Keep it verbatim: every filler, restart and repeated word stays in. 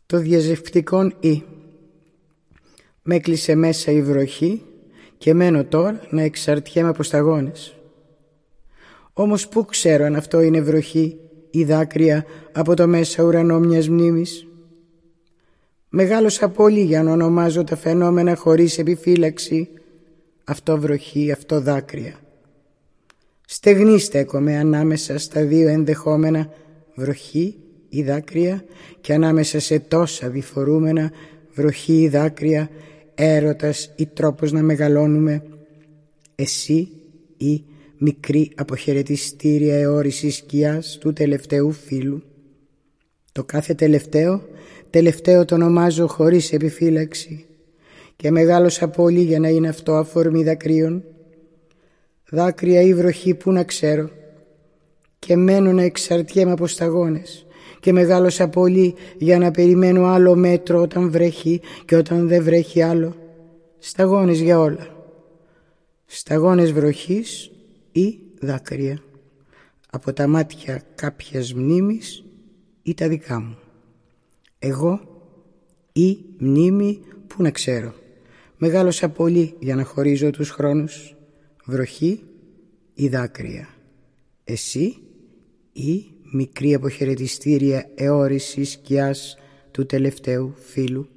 Το διαζευτικόν ή. Μ' έκλεισε μέσα η βροχή και μένω τώρα να εξαρτιέμαι από σταγόνες. Όμως πού ξέρω αν αυτό είναι βροχή ή δάκρυα από το μέσα ουρανό μιας μνήμης. Μεγάλωσα πολύ για να ονομάζω τα φαινόμενα χωρίς επιφύλαξη. Αυτό βροχή, αυτό δάκρυα. Στεγνή στέκομαι ανάμεσα στα δύο ενδεχόμενα, βροχή ή δάκρυα, και ανάμεσα σε τόσα διφορούμενα, βροχή ή δάκρυα, έρωτας ή τρόπος να μεγαλώνουμε, εσύ ή μικρή αποχαιρετιστήρια αιώρηση σκιάς του τελευταίου φύλου. Το κάθε τελευταίο, τελευταίο το ονομάζω χωρίς επιφύλαξη και μεγάλωσα πολύ για να είναι αυτό αφορμή δακρύων. Δάκρυα ή βροχή που να ξέρω, και μένω να εξαρτιέμαι από σταγόνες, και μεγάλωσα πολύ για να περιμένω άλλο μέτρο όταν βρέχει και όταν δεν βρέχει άλλο. Σταγόνες για όλα. Σταγόνες βροχής ή δάκρυα, από τα μάτια κάποιας μνήμης ή τα δικά μου. Εγώ ή μνήμη που να ξέρω. Μεγάλωσα πολύ για να χωρίζω τους χρόνους. Βροχή ή δάκρυα. Εσύ ή μικρή αποχαιρετιστήρια αιώρηση σκιάς του τελευταίου φύλου.